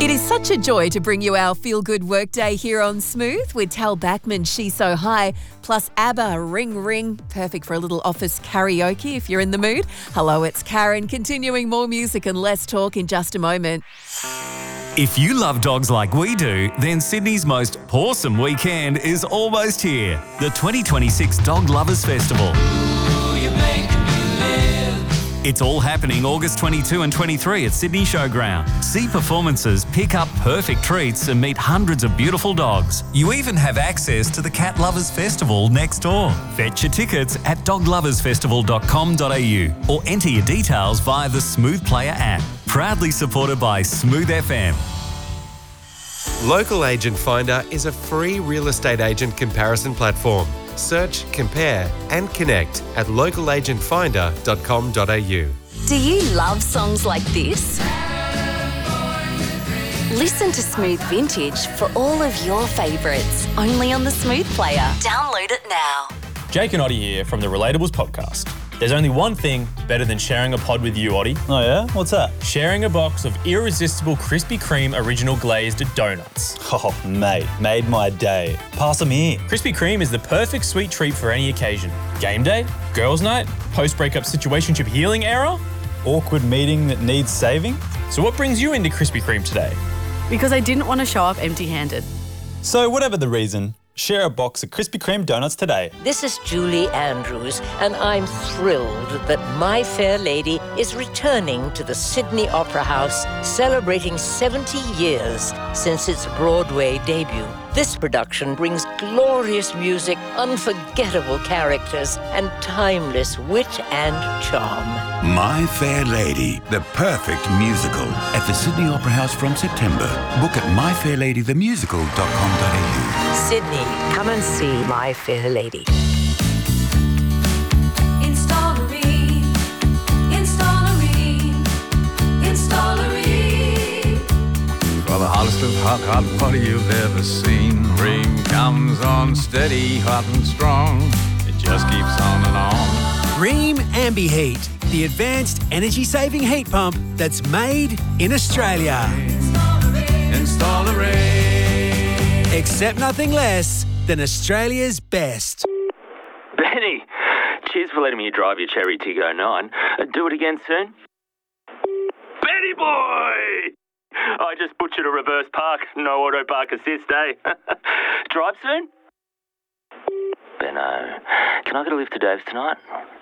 It is such a joy to bring you our feel-good workday here on Smooth with Tal Bachman, She's So High, plus ABBA, Ring Ring, perfect for a little office karaoke if you're in the mood. Hello, it's Karen, continuing more music and less talk in just a moment. If you love dogs like we do, then Sydney's most awesome weekend is almost here. The 2026 Dog Lovers Festival. It's all happening August 22 and 23 at Sydney Showground. See performances, pick up perfect treats and meet hundreds of beautiful dogs. You even have access to the Cat Lovers Festival next door. Fetch your tickets at dogloversfestival.com.au or enter your details via the Smooth Player app. Proudly supported by Smooth FM. Local Agent Finder is a free real estate agent comparison platform. Search, compare and connect at localagentfinder.com.au. Do you love songs like this? Listen to Smooth Vintage for all of your favourites, only on the Smooth Player. Download it now. Jake and Oddie here from the Relatables podcast. There's only one thing better than sharing a pod with you, Oddie. Oh yeah? What's that? Sharing a box of irresistible Krispy Kreme original glazed donuts. Oh, mate, made my day. Pass them here. Krispy Kreme is the perfect sweet treat for any occasion. Game day, girls' night, post-breakup situationship healing era. Awkward meeting that needs saving. So what brings you into Krispy Kreme today? Because I didn't want to show up empty-handed. So whatever the reason, share a box of Krispy Kreme donuts today. This is Julie Andrews, and I'm thrilled that My Fair Lady is returning to the Sydney Opera House, celebrating 70 years since its Broadway debut. This production brings glorious music, unforgettable characters, and timeless wit and charm. My Fair Lady, the perfect musical, at the Sydney Opera House from September. Book at myfairladythemusical.com.au. Sydney, come and see My Fair Lady. For the hottest of hot party you've ever seen. Ream comes on steady, hot and strong. It just keeps on and on. Ream Ambi-Heat, the advanced energy-saving heat pump that's made in Australia. Install a Ream. Accept nothing less than Australia's best. Benny, cheers for letting me drive your Cherry Tiggo 9. Do it again soon. Benny boy! I just butchered a reverse park. No auto park assist, eh? Drive soon? Benno, can I get a lift to Dave's tonight?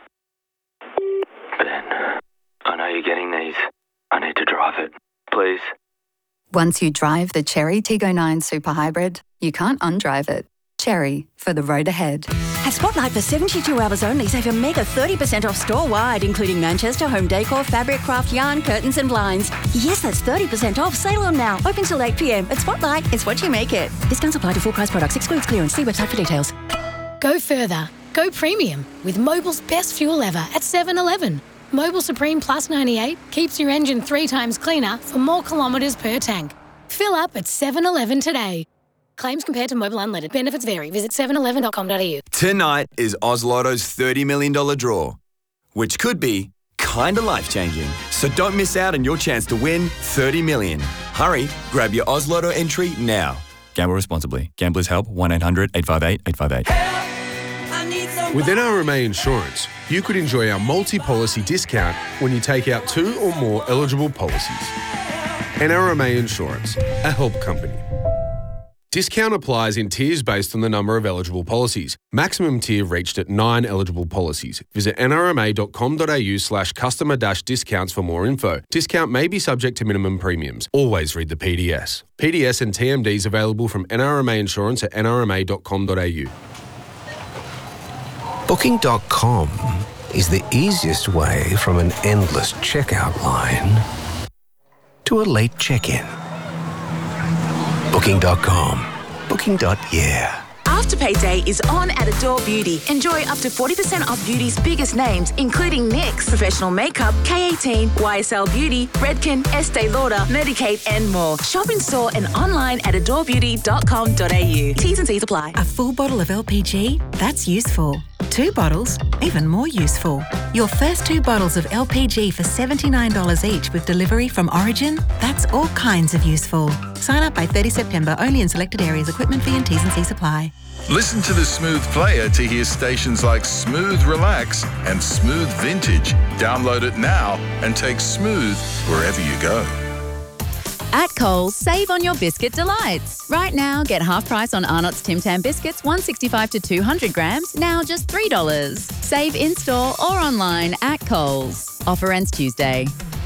Ben, I know you're getting these. I need to drive it. Please. Once you drive the Cherry Tiggo 9 Super Hybrid, you can't undrive it. Cherry, for the road ahead. At Spotlight for 72 hours only, save a mega 30% off store-wide, including Manchester, home decor, fabric, craft, yarn, curtains and blinds. Yes, that's 30% off. Sale on now. Open till 8 p.m. At Spotlight, it's what you make it. Discounts apply to full price products. Excludes clearance. See website for details. Go further. Go premium with Mobil's best fuel ever at 7-Eleven. Mobil Supreme Plus 98 keeps your engine 3 times cleaner for more kilometres per tank. Fill up at 7-Eleven today. Claims compared to Mobil Unleaded. Benefits vary. Visit 711.com.au. Tonight is Oz Lotto's $30 million draw, which could be kinda life-changing. So don't miss out on your chance to win $30 million. Hurry, grab your Oz Lotto entry now. Gamble responsibly. Gamblers Help 1-800-858-858. With NRMA Insurance, you could enjoy our multi-policy discount when you take out 2 or more eligible policies. NRMA Insurance, a help company. Discount applies in tiers based on the number of eligible policies. Maximum tier reached at 9 eligible policies. Visit nrma.com.au/customer-discounts for more info. Discount may be subject to minimum premiums. Always read the PDS. PDS and TMDs available from NRMA Insurance at nrma.com.au. Booking.com is the easiest way from an endless checkout line to a late check-in. Booking.com. Booking.yeah. Afterpay Day is on at Adore Beauty. Enjoy up to 40% off beauty's biggest names, including NYX, Professional Makeup, K18, YSL Beauty, Redken, Estee Lauder, Medik8, and more. Shop in store and online at adorebeauty.com.au. T's and C's apply. A full bottle of LPG? That's useful. 2 bottles, even more useful. Your first 2 bottles of LPG for $79 each with delivery from Origin? That's all kinds of useful. Sign up by 30 September, only in selected areas. Equipment fee and T's and C's apply. Listen to the Smooth Player to hear stations like Smooth Relax and Smooth Vintage. Download it now and take Smooth wherever you go. At Coles, save on your biscuit delights. Right now, get half price on Arnott's Tim Tam biscuits, 165 to 200 grams, now just $3. Save in-store or online at Coles. Offer ends Tuesday.